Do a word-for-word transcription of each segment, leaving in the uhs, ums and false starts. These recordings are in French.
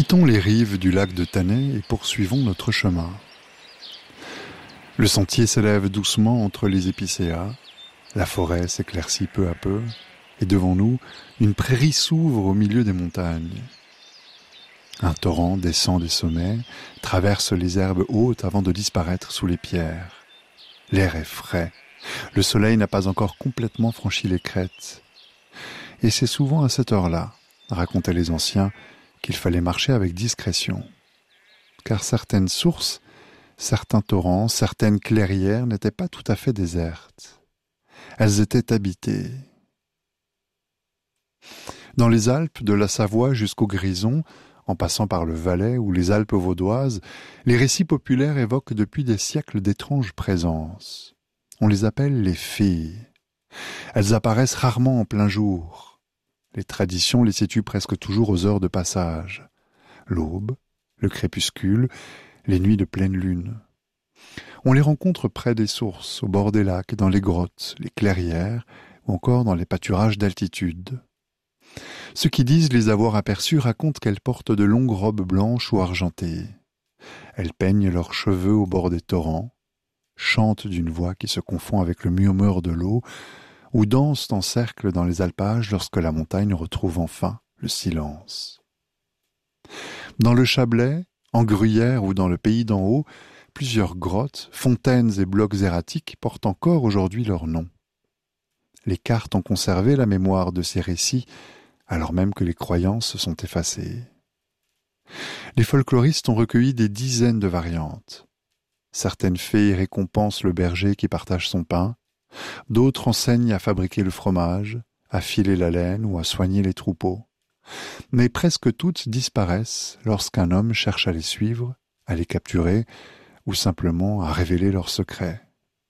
Quittons les rives du lac de Tannay et poursuivons notre chemin. Le sentier s'élève doucement entre les épicéas, la forêt s'éclaircit peu à peu, et devant nous, une prairie s'ouvre au milieu des montagnes. Un torrent descend des sommets, traverse les herbes hautes avant de disparaître sous les pierres. L'air est frais, le soleil n'a pas encore complètement franchi les crêtes. Et c'est souvent à cette heure-là, racontaient les anciens, qu'il fallait marcher avec discrétion. Car certaines sources, certains torrents, certaines clairières n'étaient pas tout à fait désertes. Elles étaient habitées. Dans les Alpes, de la Savoie jusqu'au Grison, en passant par le Valais ou les Alpes vaudoises, les récits populaires évoquent depuis des siècles d'étranges présences. On les appelle les fées. Elles apparaissent rarement en plein jour. Les traditions les situent presque toujours aux heures de passage. L'aube, le crépuscule, les nuits de pleine lune. On les rencontre près des sources, au bord des lacs, dans les grottes, les clairières, ou encore dans les pâturages d'altitude. Ceux qui disent les avoir aperçues racontent qu'elles portent de longues robes blanches ou argentées. Elles peignent leurs cheveux au bord des torrents, chantent d'une voix qui se confond avec le murmure de l'eau, ou dansent en cercle dans les alpages lorsque la montagne retrouve enfin le silence. Dans le Chablais, en Gruyère ou dans le pays d'en haut, plusieurs grottes, fontaines et blocs erratiques portent encore aujourd'hui leur nom. Les cartes ont conservé la mémoire de ces récits, alors même que les croyances se sont effacées. Les folkloristes ont recueilli des dizaines de variantes. Certaines fées récompensent le berger qui partage son pain, d'autres enseignent à fabriquer le fromage, à filer la laine ou à soigner les troupeaux. Mais presque toutes disparaissent lorsqu'un homme cherche à les suivre, à les capturer ou simplement à révéler leurs secrets.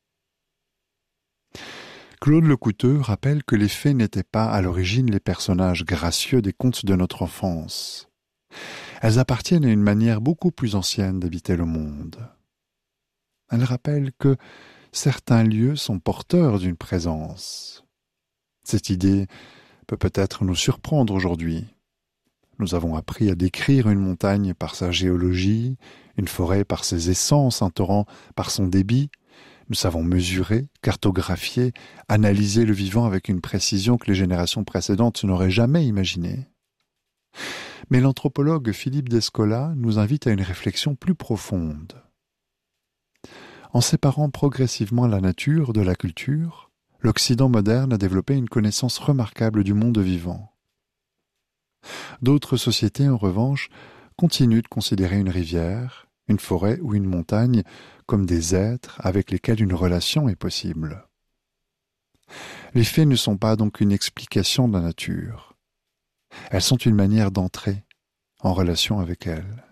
Claude Lecouteux rappelle que les fées n'étaient pas à l'origine les personnages gracieux des contes de notre enfance. Elles appartiennent à une manière beaucoup plus ancienne d'habiter le monde. Elle rappelle que certains lieux sont porteurs d'une présence. Cette idée peut peut-être nous surprendre aujourd'hui. Nous avons appris à décrire une montagne par sa géologie, une forêt par ses essences, un torrent par son débit. Nous savons mesurer, cartographier, analyser le vivant avec une précision que les générations précédentes n'auraient jamais imaginée. Mais l'anthropologue Philippe Descola nous invite à une réflexion plus profonde. En séparant progressivement la nature de la culture, l'Occident moderne a développé une connaissance remarquable du monde vivant. D'autres sociétés, en revanche, continuent de considérer une rivière, une forêt ou une montagne comme des êtres avec lesquels une relation est possible. Les faits ne sont pas donc une explication de la nature. Elles sont une manière d'entrer en relation avec elle.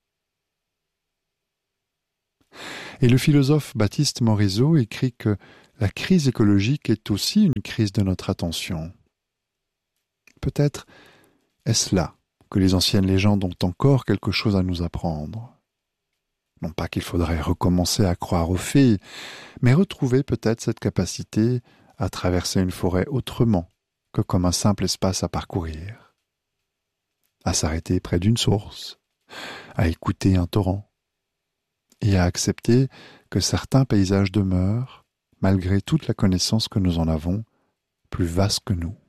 Et le philosophe Baptiste Morisot écrit que la crise écologique est aussi une crise de notre attention. Peut-être est-ce là que les anciennes légendes ont encore quelque chose à nous apprendre. Non pas qu'il faudrait recommencer à croire aux fées, mais retrouver peut-être cette capacité à traverser une forêt autrement que comme un simple espace à parcourir. À s'arrêter près d'une source, à écouter un torrent, et à accepter que certains paysages demeurent, malgré toute la connaissance que nous en avons, plus vastes que nous.